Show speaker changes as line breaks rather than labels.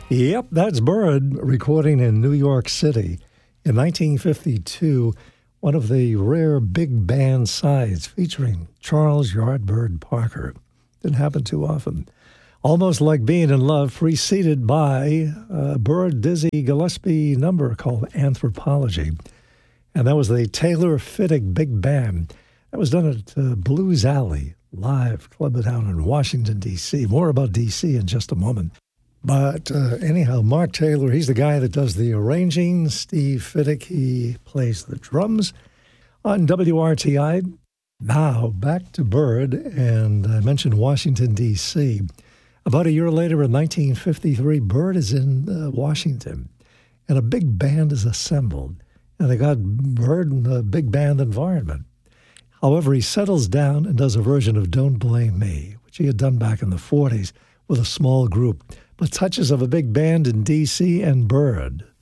Yep, that's Bird recording in New York City. In 1952, one of the rare big band sides featuring Charles Yardbird Parker. Didn't happen too often. Almost Like Being in Love, preceded by a Bird Dizzy Gillespie number called Anthropology. And that was the Taylor Fittig Big Band. That was done at Blues Alley, live club down in Washington, D.C. More about D.C. in just a moment. But anyhow, Mark Taylor, he's the guy that does the arranging. Steve Fittig, he plays the drums on WRTI. Now, back to Bird, and I mentioned Washington, D.C. About a year later, in 1953, Bird is in Washington, and a big band is assembled, and they got Bird in a big band environment. However, he settles down and does a version of Don't Blame Me, which he had done back in the 40s with a small group, but touches of a big band in D.C. and Bird.